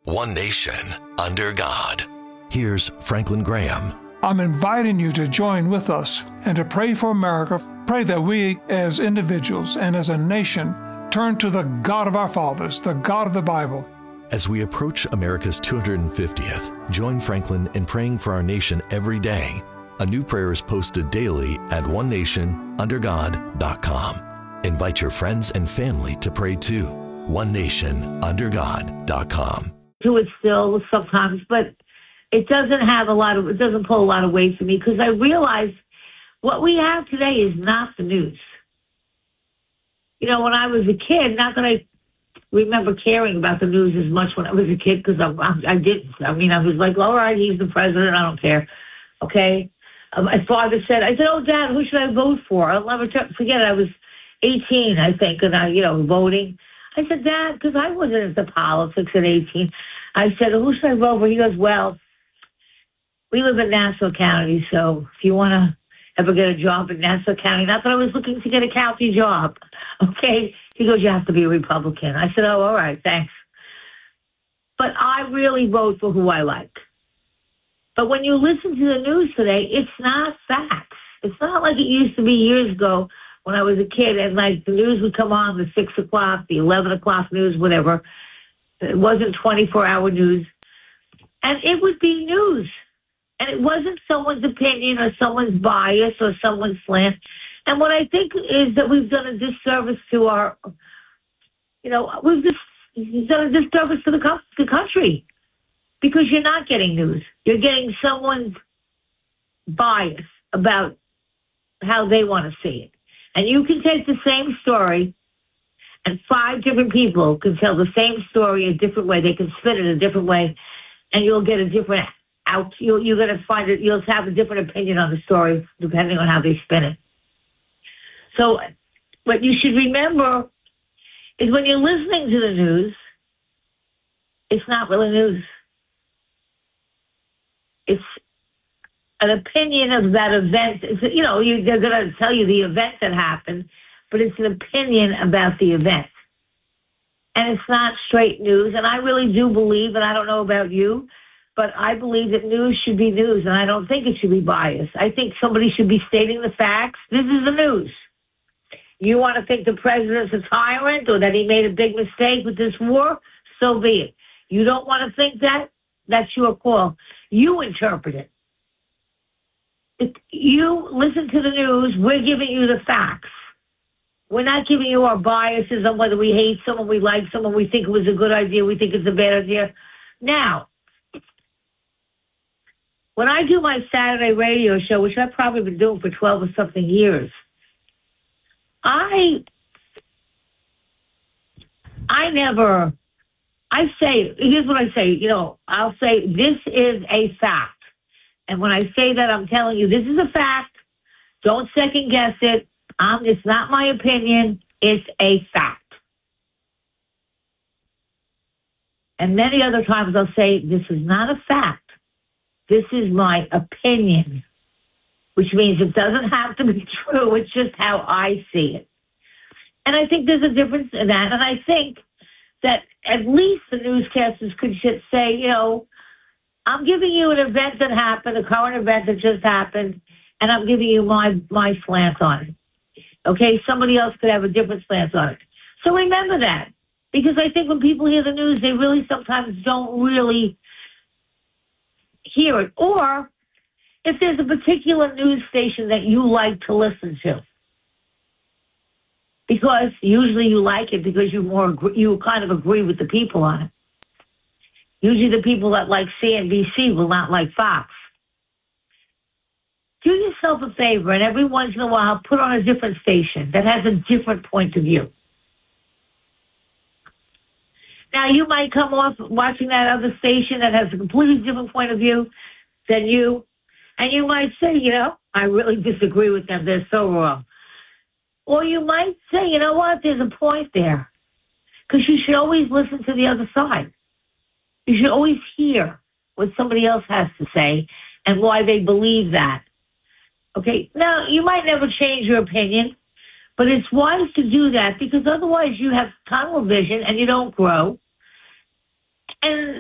One nation, under God. Here's Franklin Graham. I'm inviting you to join with us and to pray for America. Pray that we as individuals and as a nation turn to the God of our fathers, the God of the Bible. As we approach America's 250th, join Franklin in praying for our nation every day. A new prayer is posted daily at onenationundergod.com. Invite your friends and family to pray too. onenationundergod.com. Do it still sometimes, but it doesn't pull a lot of weight for me, because I realize what we have today is not the news. You know, when I was a kid, not that I remember caring about the news as much when I was a kid, because I didn't. I mean, I was like, all right, he's the president, I don't care. Okay? My father said, oh, Dad, who should I vote for? I'll never forget it. I was 18, I think, and voting. I said, Dad, because I wasn't into politics at 18. I said, who should I vote for? He goes, well, we live in Nassau County, so if you want to ever get a job in Nassau County, not that I was looking to get a county job, okay? He goes, you have to be a Republican. I said, oh, all right, thanks. But I really vote for who I like. But when you listen to the news today, it's not facts. It's not like it used to be years ago when I was a kid, and like the news would come on, the 6 o'clock, the 11 o'clock news, whatever. It wasn't 24-hour news. And it would be news. And it wasn't someone's opinion or someone's bias or someone's slant. And what I think is that we've done a disservice to we've just done a disservice to the country, because you're not getting news. You're getting someone's bias about how they want to see it. And you can take the same story, and 5 different people can tell the same story a different way. They can spin it a different way, and you'll get a different out. You're going to find it. You'll have a different opinion on the story depending on how they spin it. So what you should remember is when you're listening to the news, it's not really news. It's an opinion of that event. They're going to tell you the event that happened, but it's an opinion about the event. And it's not straight news. And I really do believe, and I don't know about you, but I believe that news should be news, and I don't think it should be biased. I think somebody should be stating the facts. This is the news. You want to think the president's a tyrant or that he made a big mistake with this war? So be it. You don't want to think that? That's your call. You interpret it. If you listen to the news, we're giving you the facts. We're not giving you our biases on whether we hate someone, we like someone, we think it was a good idea, we think it's a bad idea. Now, when I do my Saturday radio show, which I've probably been doing for 12 or something years, here's what I say, I'll say, this is a fact. And when I say that, I'm telling you, this is a fact. Don't second guess it. It's not my opinion. It's a fact. And many other times I'll say, this is not a fact. This is my opinion, which means it doesn't have to be true. It's just how I see it. And I think there's a difference in that. And I think that at least the newscasters could just say, I'm giving you an event that happened, a current event that just happened, and I'm giving you my slant on it. Okay? Somebody else could have a different slant on it. So remember that. Because I think when people hear the news, they really sometimes don't really hear it. Or if there's a particular news station that you like to listen to, because usually you like it because you kind of agree with the people on it. Usually the people that like CNBC will not like Fox. Do yourself a favor and every once in a while put on a different station that has a different point of view. Now, you might come off watching that other station that has a completely different point of view than you, and you might say, I really disagree with them. They're so wrong. Or you might say, you know what, there's a point there. Because you should always listen to the other side. You should always hear what somebody else has to say and why they believe that. Okay? Now, you might never change your opinion, but it's wise to do that because otherwise you have tunnel vision and you don't grow. And